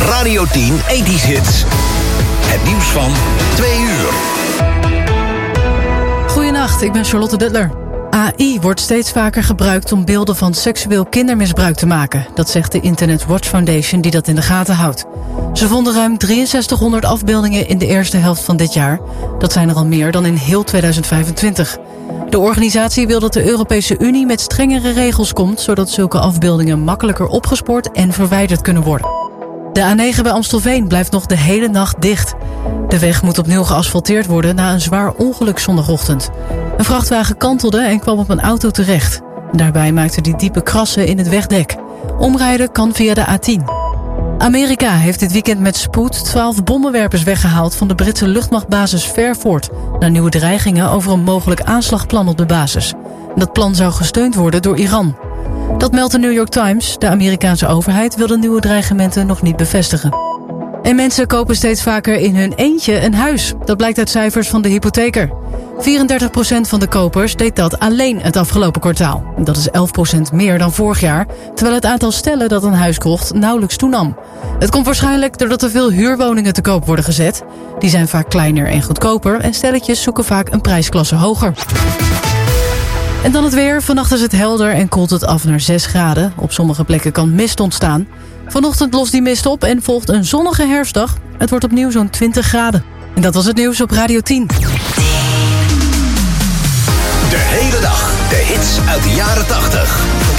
Radio 10 80's Hits. Het nieuws van 2 uur. Goedenacht, ik ben Charlotte Duttler. AI wordt steeds vaker gebruikt om beelden van seksueel kindermisbruik te maken. Dat zegt de Internet Watch Foundation die dat in de gaten houdt. Ze vonden ruim 6300 afbeeldingen in de eerste helft van dit jaar. Dat zijn er al meer dan in heel 2025. De organisatie wil dat de Europese Unie met strengere regels komt, zodat zulke afbeeldingen makkelijker opgespoord en verwijderd kunnen worden. De A9 bij Amstelveen blijft nog de hele nacht dicht. De weg moet opnieuw geasfalteerd worden na een zwaar ongeluk zondagochtend. Een vrachtwagen kantelde en kwam op een auto terecht. Daarbij maakte die diepe krassen in het wegdek. Omrijden kan via de A10. Amerika heeft dit weekend met spoed 12 bommenwerpers weggehaald van de Britse luchtmachtbasis Fairford, na nieuwe dreigingen over een mogelijk aanslagplan op de basis. Dat plan zou gesteund worden door Iran. Dat meldt de New York Times. De Amerikaanse overheid wil de nieuwe dreigementen nog niet bevestigen. En mensen kopen steeds vaker in hun eentje een huis. Dat blijkt uit cijfers van de hypotheker. 34% van de kopers deed dat alleen het afgelopen kwartaal. Dat is 11% meer dan vorig jaar, terwijl het aantal stellen dat een huis kocht nauwelijks toenam. Het komt waarschijnlijk doordat er veel huurwoningen te koop worden gezet. Die zijn vaak kleiner en goedkoper en stelletjes zoeken vaak een prijsklasse hoger. En dan het weer. Vannacht is het helder en koelt het af naar 6 graden. Op sommige plekken kan mist ontstaan. Vanochtend lost die mist op en volgt een zonnige herfstdag. Het wordt opnieuw zo'n 20 graden. En dat was het nieuws op Radio 10. De hele dag de hits uit de jaren 80,